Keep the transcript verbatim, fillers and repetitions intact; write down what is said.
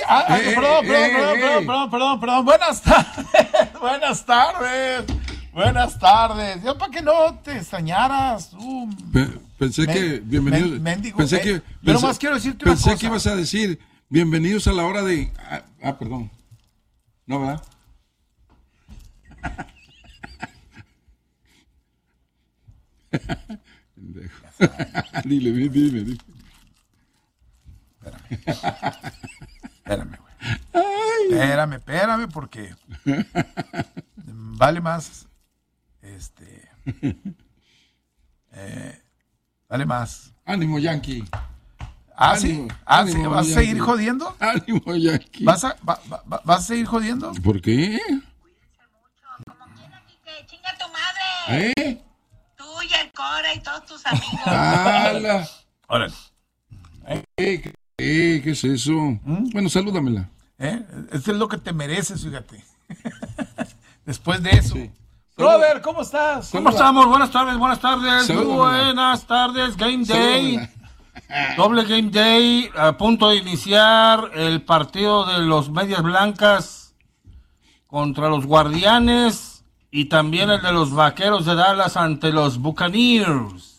ah, ah, eh, perdón, eh, perdón, eh, perdón, eh. perdón, perdón, perdón, perdón. Buenas tardes, buenas tardes, buenas tardes. Yo para que no te extrañaras. Uh, Pe pensé men, que, bienvenidos. Men, mendigo, pensé eh, que, yo pensé, nomás quiero decirte una pensé cosa. que ibas a decir, bienvenidos a la hora de... Ah, ah perdón. No, ¿verdad? dile, dile, dile, dile. Espérame, güey. Espérame, espérame, porque vale más. Este. Eh, vale más. Ánimo, Yankee. ¿Ah, ánimo, sí? ¿Ah, ánimo, sí? ¿Vas Yankee. a seguir jodiendo? Ánimo, Yankee. ¿Vas a, va, va, ¿Vas a seguir jodiendo? ¿Por qué? Como quien aquí que chinga tu madre. ¿Eh? Tú y el Cora y todos tus amigos. ¡Hala! Órale. ¿Eh? ¿Qué, qué, ¿Qué es eso? ¿Mm? Bueno, salúdamela. ¿Eh? Eso es lo que te mereces, fíjate. Después de eso. Sí. Robert, ¿cómo estás? ¿Cómo estamos? Buenas tardes, buenas tardes. Salúdamela. Muy buenas tardes. Game Day. Doble Game Day. A punto de iniciar el partido de los Medias Blancas contra los Guardianes y también el de los Vaqueros de Dallas ante los Buccaneers.